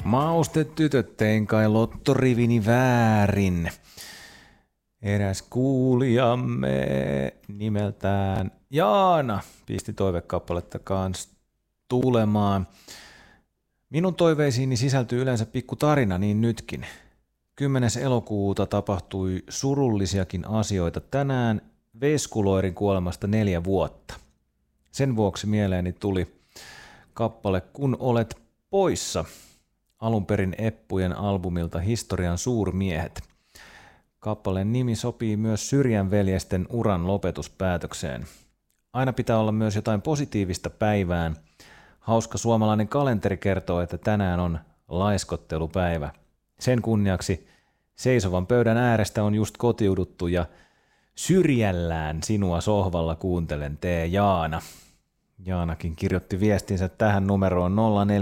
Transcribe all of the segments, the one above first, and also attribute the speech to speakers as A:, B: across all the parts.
A: Maustetytöt, tein kai lottorivini väärin. Eräs kuulijamme nimeltään Jaana pisti toivekappaletta kans tulemaan. Minun toiveisiini sisältyy yleensä pikku tarina, niin nytkin. 10. elokuuta tapahtui surullisiakin asioita. Tänään Veskuloirin kuolemasta 4 vuotta. Sen vuoksi mieleeni tuli kappale Kun olet poissa. Alun perin Eppujen albumilta Historian suurmiehet. Kappaleen nimi sopii myös Syrjän veljesten uran lopetuspäätökseen. Aina pitää olla myös jotain positiivista päivään. Hauska suomalainen kalenteri kertoo, että tänään on laiskottelupäivä. Sen kunniaksi seisovan pöydän äärestä on just kotiuduttu ja syrjällään sinua sohvalla kuuntelen tee Jaana. Jaanakin kirjoitti viestinsä tähän numeroon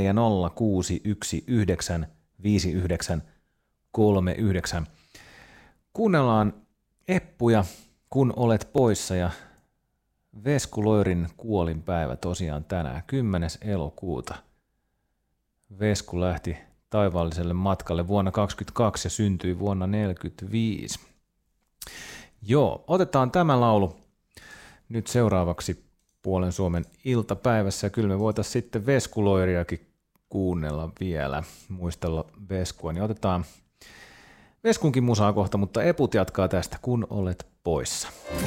A: 0406195939. Kuunnellaan Eppuja, kun olet poissa, ja Veskuloirin kuolinpäivä tosiaan tänään 10. elokuuta. Vesku lähti taivaalliselle matkalle vuonna 1922 ja syntyi vuonna 1945. Joo, otetaan tämä laulu nyt seuraavaksi Puolen Suomen iltapäivässä. Kyllä me voitaisiin sitten Veskuloiriakin kuunnella vielä, muistella Veskua. Niin otetaan Veskunkin musaa kohta, mutta Eput jatkaa tästä, kun olet poissa.